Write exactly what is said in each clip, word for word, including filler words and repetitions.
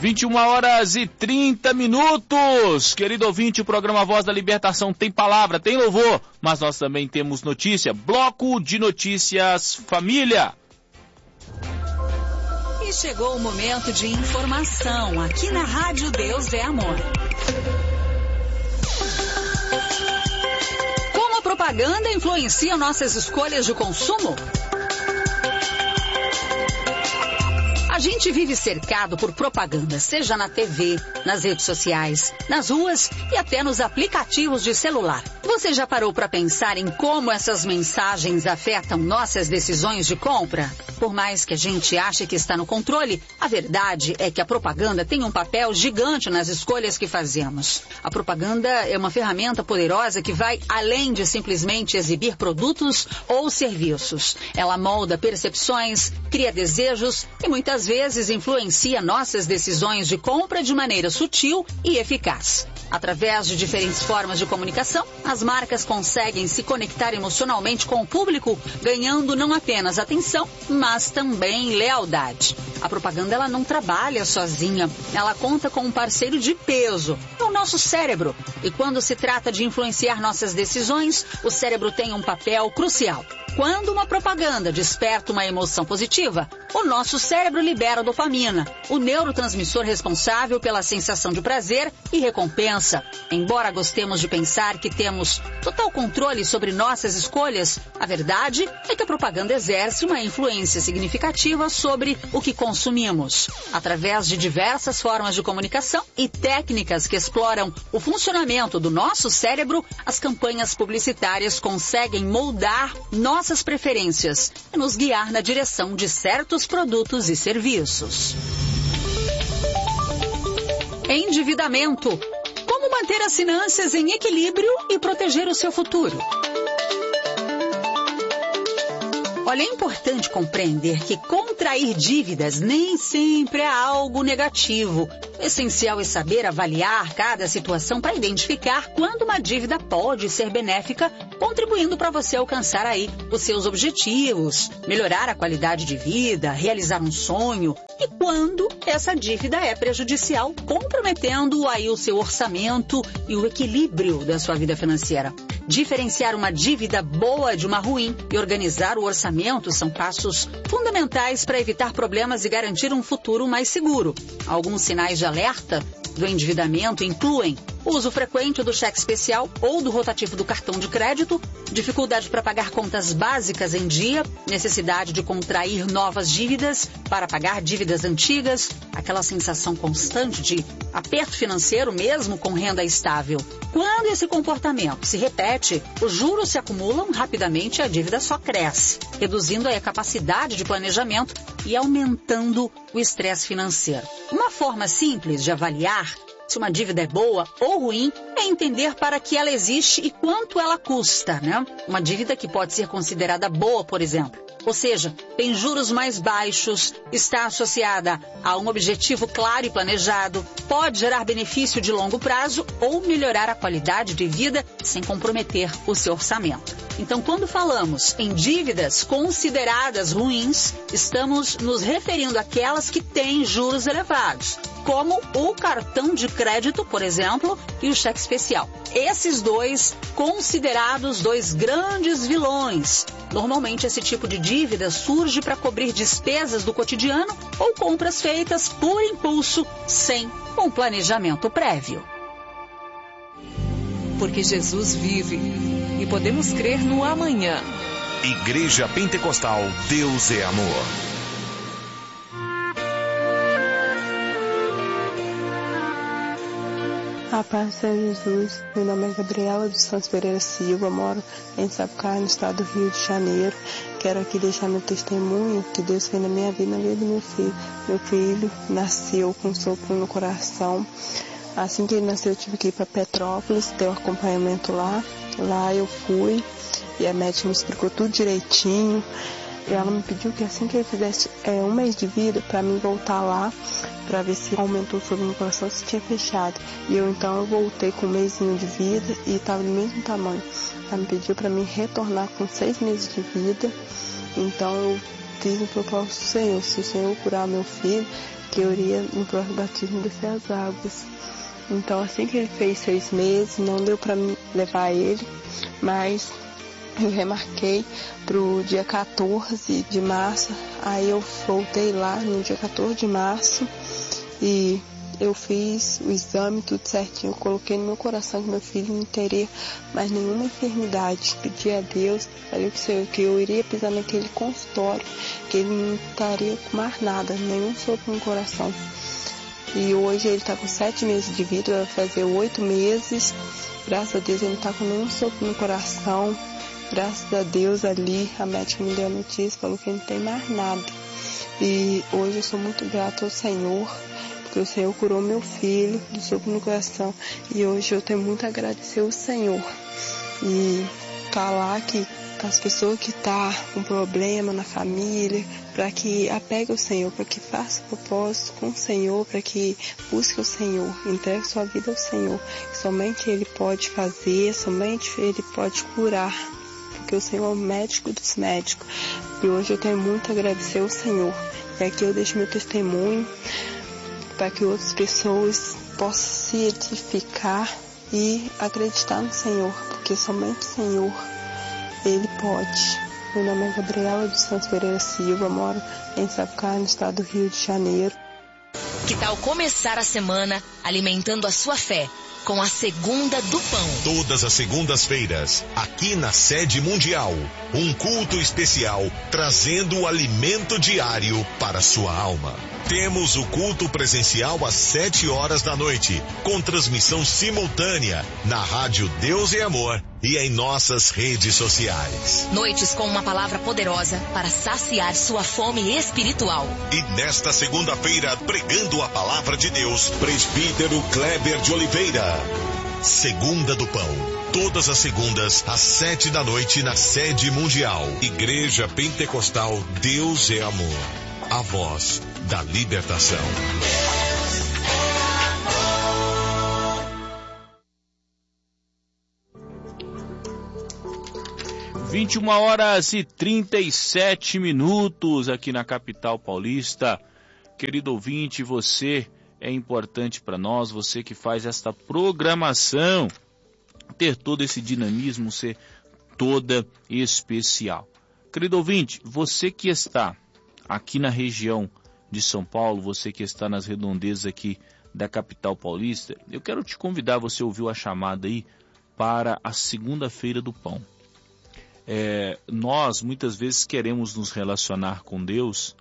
vinte e uma horas e trinta minutos. Querido ouvinte, o programa Voz da Libertação tem palavra, tem louvor, mas nós também temos notícia. Bloco de Notícias Família. E chegou o momento de informação aqui na Rádio Deus é Amor. Como a propaganda influencia nossas escolhas de consumo? A gente vive cercado por propaganda, seja na T V, nas redes sociais, nas ruas e até nos aplicativos de celular. Você já parou para pensar em como essas mensagens afetam nossas decisões de compra? Por mais que a gente ache que está no controle, a verdade é que a propaganda tem um papel gigante nas escolhas que fazemos. A propaganda é uma ferramenta poderosa que vai além de simplesmente exibir produtos ou serviços. Ela molda percepções, cria desejos e muitas vezes influencia nossas decisões de compra de maneira sutil e eficaz. Através de diferentes formas de comunicação, as marcas conseguem se conectar emocionalmente com o público, ganhando não apenas atenção, mas também lealdade. A propaganda ela não trabalha sozinha, ela conta com um parceiro de peso, é o nosso cérebro. E quando se trata de influenciar nossas decisões, o cérebro tem um papel crucial. Quando uma propaganda desperta uma emoção positiva, o nosso cérebro libera dopamina, o neurotransmissor responsável pela sensação de prazer e recompensa. Embora gostemos de pensar que temos total controle sobre nossas escolhas, a verdade é que a propaganda exerce uma influência significativa sobre o que consumimos. Através de diversas formas de comunicação e técnicas que exploram o funcionamento do nosso cérebro, as campanhas publicitárias conseguem moldar nossas nossas preferências e nos guiar na direção de certos produtos e serviços. Endividamento. Como manter as finanças em equilíbrio e proteger o seu futuro? Olha, é importante compreender que contrair dívidas nem sempre é algo negativo. O essencial é saber avaliar cada situação para identificar quando uma dívida pode ser benéfica, contribuindo para você alcançar aí os seus objetivos, melhorar a qualidade de vida, realizar um sonho, e quando essa dívida é prejudicial, comprometendo aí o seu orçamento e o equilíbrio da sua vida financeira. Diferenciar uma dívida boa de uma ruim e organizar o orçamento são passos fundamentais para evitar problemas e garantir um futuro mais seguro. Alguns sinais de alerta do endividamento incluem o uso frequente do cheque especial ou do rotativo do cartão de crédito, dificuldade para pagar contas básicas em dia, necessidade de contrair novas dívidas para pagar dívidas antigas, aquela sensação constante de aperto financeiro mesmo com renda estável. Quando esse comportamento se repete, os juros se acumulam rapidamente e a dívida só cresce, reduzindo a capacidade de planejamento e aumentando o estresse financeiro. Uma forma simples de avaliar se uma dívida é boa ou ruim é entender para que ela existe e quanto ela custa, né? Uma dívida que pode ser considerada boa, por exemplo, ou seja, tem juros mais baixos, está associada a um objetivo claro e planejado, pode gerar benefício de longo prazo ou melhorar a qualidade de vida sem comprometer o seu orçamento. Então, quando falamos em dívidas consideradas ruins, estamos nos referindo àquelas que têm juros elevados, como o cartão de crédito, por exemplo, e o cheque especial. Esses dois considerados dois grandes vilões. Normalmente esse tipo de dívida surge para cobrir despesas do cotidiano ou compras feitas por impulso, sem um planejamento prévio. Porque Jesus vive e podemos crer no amanhã. Igreja Pentecostal Deus é Amor. A paz do Senhor Jesus, meu nome é Gabriela dos Santos Pereira Silva, moro em Sapucaí, no estado do Rio de Janeiro. Quero aqui deixar meu testemunho que Deus fez na minha vida e na vida do meu filho. Meu filho nasceu com um sopro no coração. Assim que ele nasceu, eu tive que ir para Petrópolis, ter um acompanhamento lá. Lá eu fui e a médica me explicou tudo direitinho. E ela me pediu que assim que ele fizesse é, um mês de vida, para mim voltar lá, para ver se aumentou o sopro no coração, se tinha fechado. E eu então eu voltei com um mêsinho de vida e estava do mesmo tamanho. Ela me pediu para mim retornar com seis meses de vida. Então eu fiz um propósito do Senhor. Se o Senhor curar meu filho, que eu iria no próximo batismo descer as águas. Então, assim que ele fez seis meses, não deu para levar ele, mas eu remarquei para o dia quatorze de março. Aí eu voltei lá no dia quatorze de março e eu fiz o exame, tudo certinho. Eu coloquei no meu coração que meu filho não teria mais nenhuma enfermidade. Pedi a Deus, falei que eu iria pisar naquele consultório, que ele não estaria com mais nada, nenhum sopro no coração. E hoje ele está com sete meses de vida, vai fazer oito meses. Graças a Deus ele não está com nenhum sopro no coração. Graças a Deus ali, a médica me deu a notícia, falou que ele não tem mais nada. E hoje eu sou muito grata ao Senhor, porque o Senhor curou meu filho do sopro no coração. E hoje eu tenho muito a agradecer ao Senhor. E falar que as pessoas que estão tá com problema na família, para que apegue o Senhor, para que faça propósito com o Senhor, para que busque o Senhor, entregue sua vida ao Senhor. Somente Ele pode fazer, somente Ele pode curar, porque o Senhor é o médico dos médicos. E hoje eu tenho muito a agradecer ao Senhor. E aqui eu deixo meu testemunho para que outras pessoas possam se edificar e acreditar no Senhor, porque somente o Senhor, Ele pode. Meu nome é Gabriela dos Santos Pereira Silva, moro em Sapucaí, no estado do Rio de Janeiro. Que tal começar a semana alimentando a sua fé com a Segunda do Pão? Todas as segundas-feiras, aqui na Sede Mundial, um culto especial trazendo o alimento diário para sua alma. Temos o culto presencial às sete horas da noite, com transmissão simultânea na rádio Deus é Amor e em nossas redes sociais. Noites com uma palavra poderosa para saciar sua fome espiritual. E nesta segunda-feira, pregando a palavra de Deus, presbítero Kleber de Oliveira. Segunda do Pão. Todas as segundas, às sete da noite, na Sede Mundial. Igreja Pentecostal Deus é Amor. A voz da libertação. vinte e uma horas e trinta e sete minutos aqui na capital paulista. Querido ouvinte, você é importante para nós, você que faz esta programação, ter todo esse dinamismo, ser toda especial. Querido ouvinte, você que está aqui na região de São Paulo, você que está nas redondezas aqui da capital paulista, eu quero te convidar, você ouviu a chamada aí, para a Segunda-feira do Pão. É, nós muitas vezes queremos nos relacionar com Deus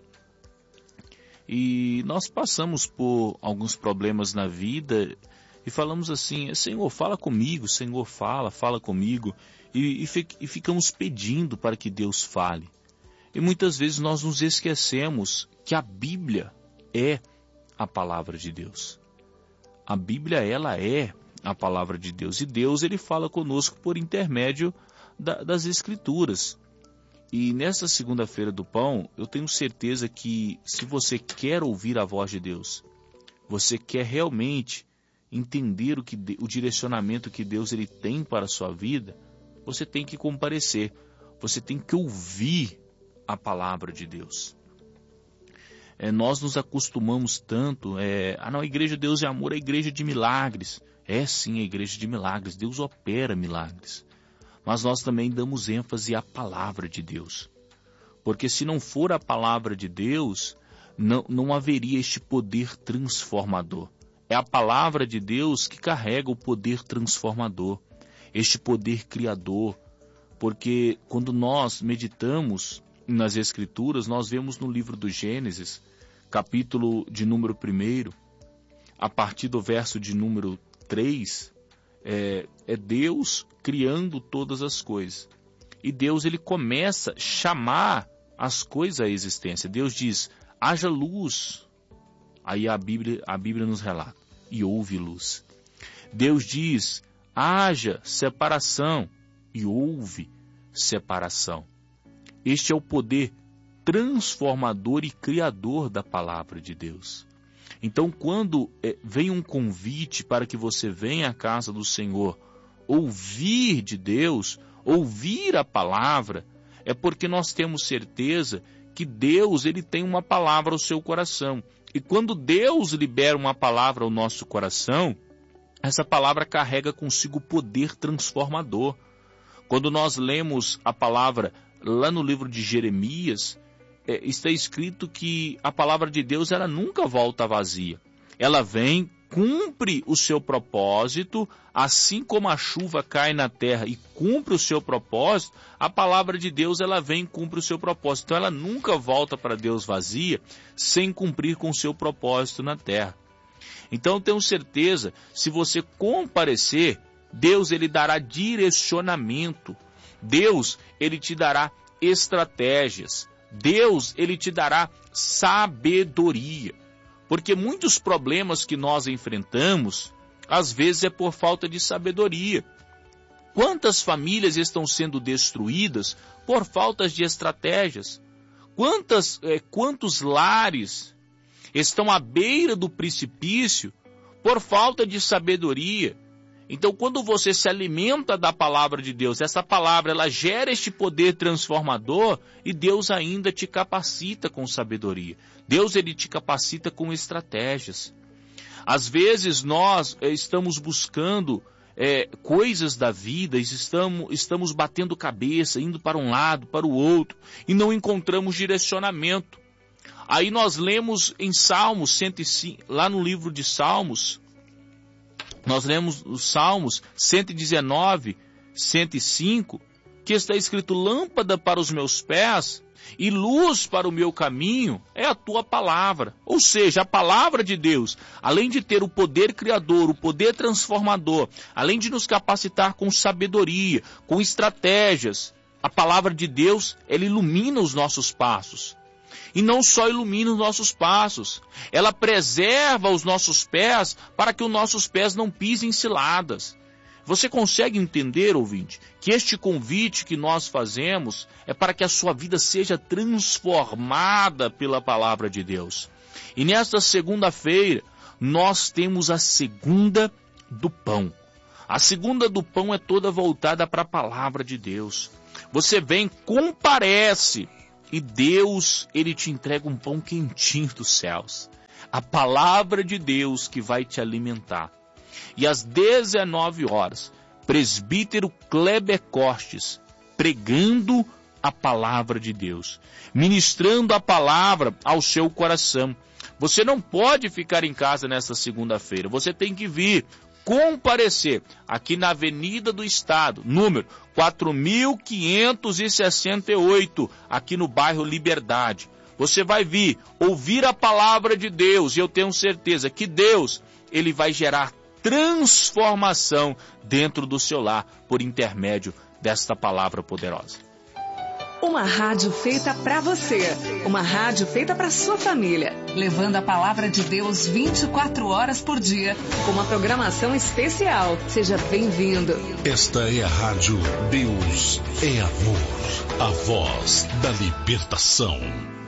e nós passamos por alguns problemas na vida e falamos assim: Senhor, fala comigo, Senhor, fala, fala comigo, e, e, e ficamos pedindo para que Deus fale. E muitas vezes nós nos esquecemos que a Bíblia é a palavra de Deus. A Bíblia, ela é a palavra de Deus. E Deus, ele fala conosco por intermédio da, das Escrituras. E nessa Segunda-feira do Pão, eu tenho certeza que se você quer ouvir a voz de Deus, você quer realmente entender o, que, o direcionamento que Deus ele tem para a sua vida, você tem que comparecer. Você tem que ouvir a palavra de Deus. É, nós nos acostumamos tanto, é, ah não, a igreja de Deus é Amor, a igreja de milagres. É sim, a igreja de milagres, Deus opera milagres. Mas nós também damos ênfase à palavra de Deus. Porque se não for a palavra de Deus, não, não haveria este poder transformador. É a palavra de Deus que carrega o poder transformador, este poder criador. Porque quando nós meditamos nas Escrituras, nós vemos no livro do Gênesis, capítulo de número primeiro, a partir do verso de número três, é, é Deus criando todas as coisas. E Deus ele começa a chamar as coisas à existência. Deus diz, haja luz. Aí a Bíblia, a Bíblia nos relata, e houve luz. Deus diz, haja separação, e houve separação. Este é o poder transformador e criador da palavra de Deus. Então, quando é, vem um convite para que você venha à casa do Senhor, ouvir de Deus, ouvir a palavra, é porque nós temos certeza que Deus ele tem uma palavra ao seu coração. E quando Deus libera uma palavra ao nosso coração, essa palavra carrega consigo poder transformador. Quando nós lemos a palavra lá no livro de Jeremias, é, está escrito que a palavra de Deus ela nunca volta vazia. Ela vem, cumpre o seu propósito, assim como a chuva cai na terra e cumpre o seu propósito, a palavra de Deus ela vem e cumpre o seu propósito. Então ela nunca volta para Deus vazia, sem cumprir com o seu propósito na terra. Então eu tenho certeza, se você comparecer, Deus ele dará direcionamento, Deus ele te dará estratégias, Deus ele te dará sabedoria. Porque muitos problemas que nós enfrentamos, às vezes é por falta de sabedoria. Quantas famílias estão sendo destruídas por falta de estratégias? Quantas, é, quantos lares estão à beira do precipício por falta de sabedoria? Então, quando você se alimenta da palavra de Deus, essa palavra ela gera este poder transformador e Deus ainda te capacita com sabedoria. Deus ele te capacita com estratégias. Às vezes nós é, estamos buscando é, coisas da vida, estamos, estamos batendo cabeça, indo para um lado, para o outro, e não encontramos direcionamento. Aí nós lemos em Salmos cento e cinco, lá no livro de Salmos, nós lemos os Salmos cento e dezenove, cento e cinco, que está escrito: lâmpada para os meus pés e luz para o meu caminho é a tua palavra. Ou seja, a palavra de Deus, além de ter o poder criador, o poder transformador, além de nos capacitar com sabedoria, com estratégias, a palavra de Deus, ela ilumina os nossos passos. E não só ilumina os nossos passos, ela preserva os nossos pés para que os nossos pés não pisem ciladas. Você consegue entender, ouvinte, que este convite que nós fazemos é para que a sua vida seja transformada pela palavra de Deus. E nesta segunda-feira, nós temos a segunda do pão. A segunda do pão é toda voltada para a palavra de Deus. Você vem, comparece, e Deus, ele te entrega um pão quentinho dos céus. A palavra de Deus que vai te alimentar. E às dezenove horas, presbítero Kleber Cortes, pregando a palavra de Deus, ministrando a palavra ao seu coração. Você não pode ficar em casa nessa segunda-feira, você tem que vir, comparecer aqui na Avenida do Estado, número quatro mil quinhentos e sessenta e oito, aqui no bairro Liberdade. Você vai vir, ouvir a palavra de Deus, e eu tenho certeza que Deus, ele vai gerar transformação dentro do seu lar por intermédio desta palavra poderosa. Uma rádio feita para você, uma rádio feita para sua família, levando a palavra de Deus vinte e quatro horas por dia, com uma programação especial. Seja bem-vindo. Esta é a rádio Deus é Amor, a voz da libertação.